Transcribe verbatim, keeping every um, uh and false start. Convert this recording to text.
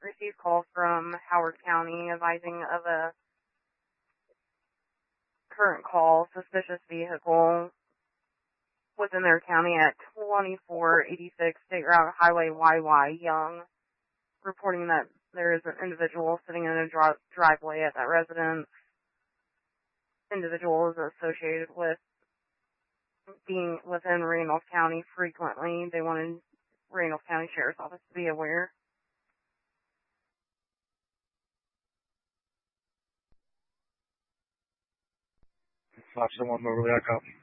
received call from Howard County advising of a current call, suspicious vehicle within their county at twenty-four eighty-six State Route Highway Y Y Young, reporting that there is an individual sitting in a dri- driveway at that residence. Individual is associated with being within Randolph County frequently. They wanted Randolph County Sheriff's Office to be aware. five seven one Moberly, I copy.